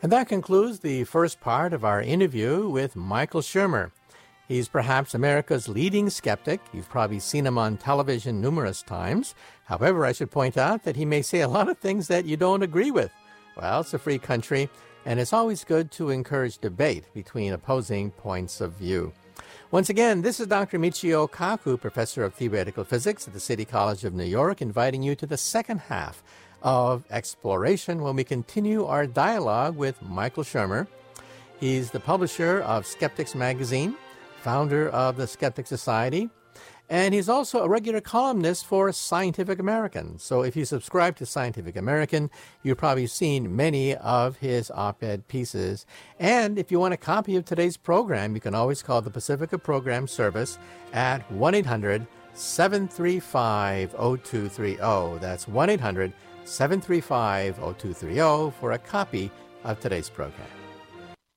And that concludes the first part of our interview with Michael Shermer. He's perhaps America's leading skeptic. You've probably seen him on television numerous times. However, I should point out that he may say a lot of things that you don't agree with. Well, it's a free country, and it's always good to encourage debate between opposing points of view. Once again, this is Dr. Michio Kaku, Professor of Theoretical Physics at the City College of New York, inviting you to the second half of Exploration when we continue our dialogue with Michael Shermer. He's the publisher of Skeptics Magazine, founder of the Skeptic Society, and he's also a regular columnist for Scientific American. So if you subscribe to Scientific American, you've probably seen many of his op-ed pieces. And if you want a copy of today's program, you can always call the Pacifica Program Service at 1-800-735-0230. That's 1-800-735-0230 for a copy of today's program.